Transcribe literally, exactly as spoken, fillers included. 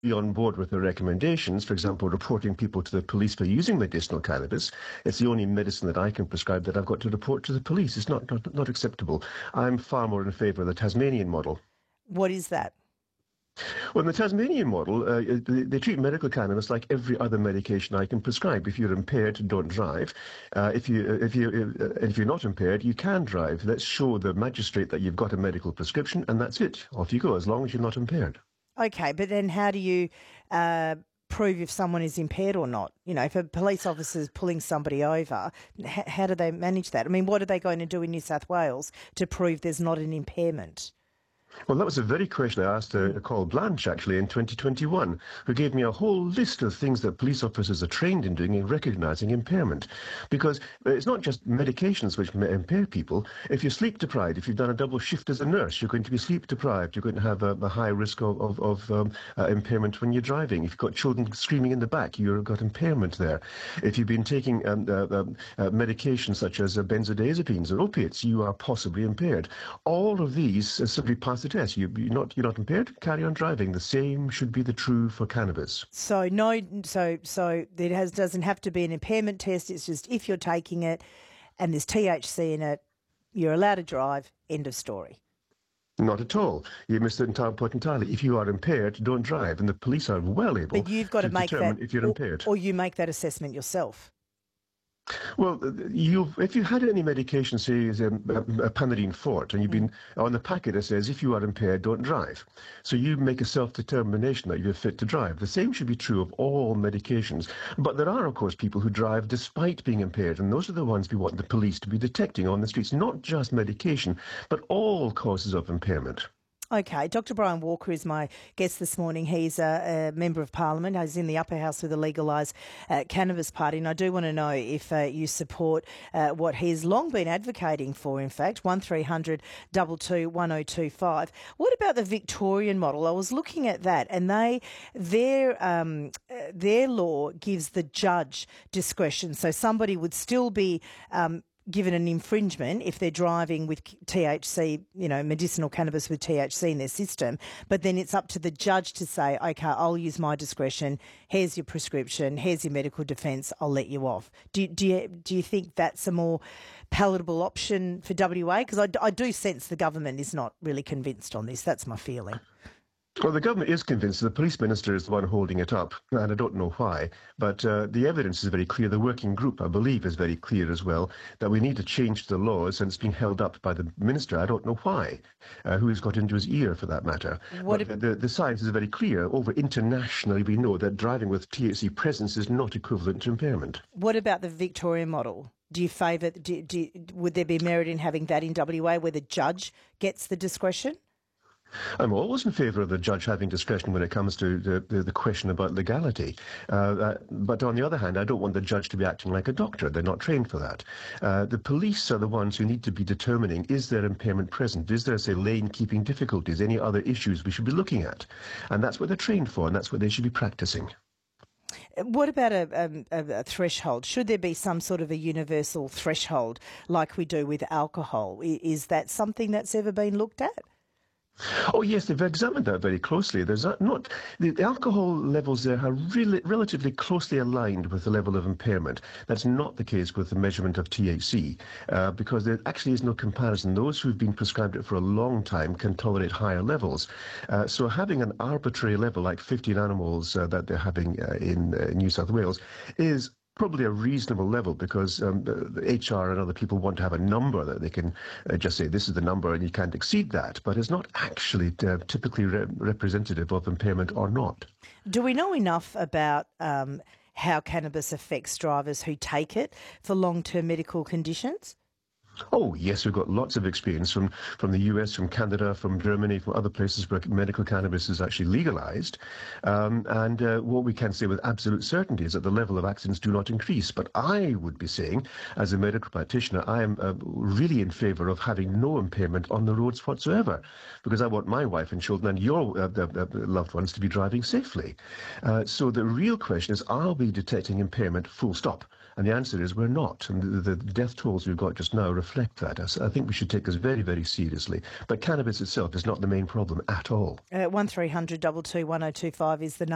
be on board with the recommendations, for example, reporting people to the police for using medicinal cannabis. It's the only medicine that I can prescribe that I've got to report to the police. It's not, not, not acceptable. I'm far more in favour of the Tasmanian model. What is that? Well, in the Tasmanian model, uh, they, they treat medical cannabis like every other medication I can prescribe. If you're impaired, don't drive. Uh, if you if you uh, if you're not impaired, you can drive. Let's show the magistrate that you've got a medical prescription, and that's it. Off you go, as long as you're not impaired. Okay, but then how do you uh, prove if someone is impaired or not? You know, if a police officer is pulling somebody over, h- how do they manage that? I mean, what are they going to do in New South Wales to prove there's not an impairment? Well, that was a very question I asked uh, Carl Blanche, actually, in twenty twenty-one, who gave me a whole list of things that police officers are trained in doing in recognising impairment. Because it's not just medications which may impair people. If you're sleep deprived, if you've done a double shift as a nurse, you're going to be sleep deprived. You're going to have a, a high risk of, of, of um, uh, impairment when you're driving. If you've got children screaming in the back, you've got impairment there. If you've been taking um, uh, uh, uh, medications such as uh, benzodiazepines or opiates, you are possibly impaired. All of these uh, simply pass the test. You, you're not you're not impaired. Carry on driving. The same should be the true for cannabis. So no, so so there has doesn't have to be an impairment test. It's just if you're taking it, and there's T H C in it, you're allowed to drive. End of story. Not at all. You missed the entire point entirely. If you are impaired, don't drive, and the police are well able. But you've got to, to make determine that, if you're or, impaired, or you make that assessment yourself. Well, you if you had any medication, say as a, a Panadine Forte, and you've been mm. on the packet it says if you are impaired, don't drive. So you make a self-determination that you're fit to drive. The same should be true of all medications. But there are, of course, people who drive despite being impaired, and those are the ones we want the police to be detecting on the streets, not just medication, but all causes of impairment. Okay, Doctor Brian Walker is my guest this morning. He's a, a Member of Parliament. He's in the upper house with the Legalise uh, Cannabis Party. And I do want to know if uh, you support uh, what he's long been advocating for, in fact, one three hundred two two one oh two five. What about the Victorian model? I was looking at that, and they their um, uh, their law gives the judge discretion. So somebody would still be um, given an infringement if they're driving with T H C, you know, medicinal cannabis with T H C in their system, but then it's up to the judge to say, okay, I'll use my discretion, here's your prescription, here's your medical defence, I'll let you off. Do, do, you, do you think that's a more palatable option for W A? Because I, I do sense the government is not really convinced on this. That's my feeling. Well, the government is convinced. The police minister is the one holding it up, and I don't know why. But uh, the evidence is very clear. The working group, I believe, is very clear as well, that we need to change the laws, and it's being held up by the minister. I don't know why, uh, who has got into his ear for that matter. What but if- the, the science is very clear. Over internationally, we know that driving with T H C presence is not equivalent to impairment. What about the Victorian model? Do you favour, do, do, would there be merit in having that in W A where the judge gets the discretion? I'm always in favour of the judge having discretion when it comes to the, the, the question about legality. Uh, uh, but on the other hand, I don't want the judge to be acting like a doctor. They're not trained for that. Uh, the police are the ones who need to be determining, is there impairment present? Is there, say, lane-keeping difficulties? Any other issues we should be looking at? And that's what they're trained for, and that's what they should be practising. What about a, a, a threshold? Should there be some sort of a universal threshold like we do with alcohol? Is that something that's ever been looked at? Oh yes, they've examined that very closely. There's not the, the alcohol levels there are really relatively closely aligned with the level of impairment. That's not the case with the measurement of T H C, uh, because there actually is no comparison. Those who've been prescribed it for a long time can tolerate higher levels. Uh, so having an arbitrary level like fifteen animals uh, that they're having uh, in uh, New South Wales is probably a reasonable level, because um, the, the H R and other people want to have a number that they can uh, just say this is the number and you can't exceed that, but it's not actually uh, typically re- representative of impairment or not. Do we know enough about um, how cannabis affects drivers who take it for long-term medical conditions? Oh, yes, we've got lots of experience from, from the U S, from Canada, from Germany, from other places where medical cannabis is actually legalized. Um, and uh, what we can say with absolute certainty is that the level of accidents do not increase. But I would be saying, as a medical practitioner, I am uh, really in favour of having no impairment on the roads whatsoever, because I want my wife and children and your uh, uh, loved ones to be driving safely. Uh, so the real question is, are we detecting impairment full stop? And the answer is we're not. And the, the death tolls we've got just now reflect that. I think we should take this very, very seriously. But cannabis itself is not the main problem at all. Uh, one three hundred two two one oh two five is the number.